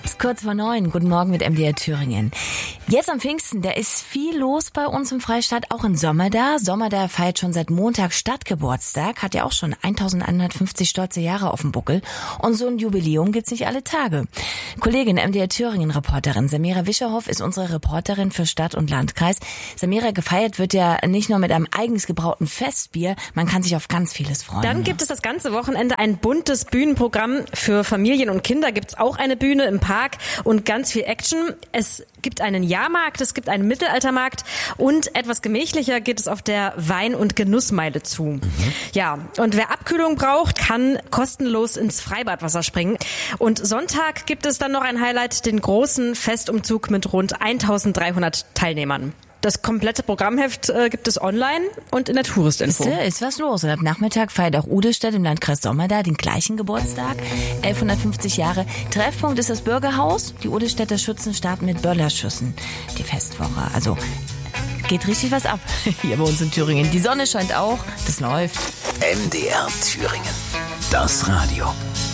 Kurz vor 9. Guten Morgen mit MDR Thüringen. Jetzt am Pfingsten, da ist viel los bei uns im Freistaat, auch in Sommerda. Sommerda feiert schon seit Montag Stadtgeburtstag, hat ja auch schon 1150 stolze Jahre auf dem Buckel. Und so ein Jubiläum gibt's nicht alle Tage. Kollegin MDR Thüringen-Reporterin Samira Wischerhoff ist unsere Reporterin für Stadt und Landkreis. Samira, gefeiert wird ja nicht nur mit einem eigens gebrauten Festbier, man kann sich auf ganz vieles freuen. Dann gibt es das ganze Wochenende ein buntes Bühnenprogramm. Für Familien und Kinder gibt's auch eine Bühne im Park und ganz viel Action. Es gibt einen Jahrmarkt, es gibt einen Mittelaltermarkt und etwas gemächlicher geht es auf der Wein- und Genussmeile zu. Ja, und wer Abkühlung braucht, kann kostenlos ins Freibadwasser springen. Und Sonntag gibt es dann noch ein Highlight, den großen Festumzug mit rund 1300 Teilnehmern. Das komplette Programmheft gibt es online und in der Touristinfo. Ist was los. Und ab Nachmittag feiert auch Udestedt im Landkreis Sommerda den gleichen Geburtstag. 1150 Jahre. Treffpunkt ist das Bürgerhaus. Die Udestädter Schützen starten mit Böllerschüssen. Die Festwoche. Also geht richtig was ab hier bei uns in Thüringen. Die Sonne scheint auch. Das läuft. MDR Thüringen. Das Radio.